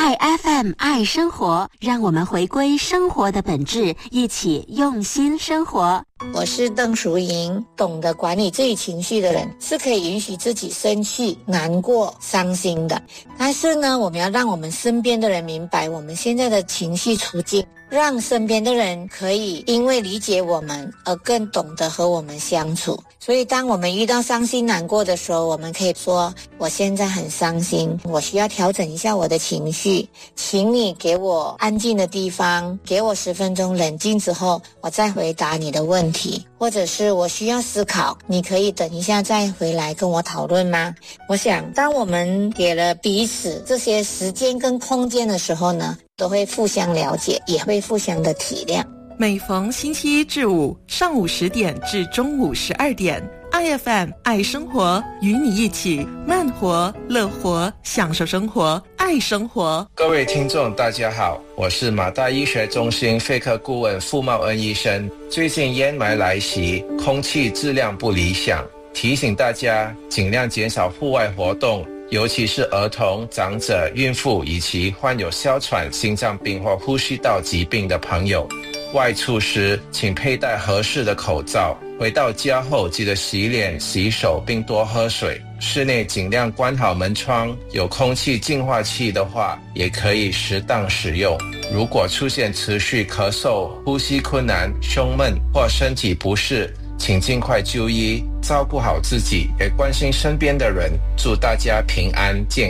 爱 FM 爱生活，让我们回归生活的本质，一起用心生活。 我是邓淑莹。懂得管理自己情绪的人是可以允许自己生气、难过、伤心的，但是呢，我们要让我们身边的人明白我们现在的情绪处境，让身边的人可以因为理解我们而更懂得和我们相处。所以当我们遇到伤心难过的时候，我们可以说，我现在很伤心，我需要调整一下我的情绪，请你给我安静的地方，给我10分钟冷静之后，我再回答你的问题。或者是我需要思考，你可以等一下再回来跟我讨论吗？我想当我们给了彼此这些时间跟空间的时候呢，都会互相了解，也会互相的体谅。 每逢星期一至五上午10点至中午12点，爱 FM 爱生活，与你一起慢活、乐活，享受生活，爱生活。 各位听众大家好，我是马大医学中心肺科顾问傅茂恩医生。最近烟霾来袭，空气质量不理想，提醒大家尽量减少户外活动，尤其是儿童、长者、孕妇以及患有哮喘、心脏病或呼吸道疾病的朋友。外出时请佩戴合适的口罩，回到家后记得洗脸洗手并多喝水，室内尽量关好门窗，有空气净化器的话也可以适当使用。如果出现持续咳嗽、呼吸困难、胸闷或身体不适，请尽快就医，照顾好自己，也关心身边的人。祝大家平安健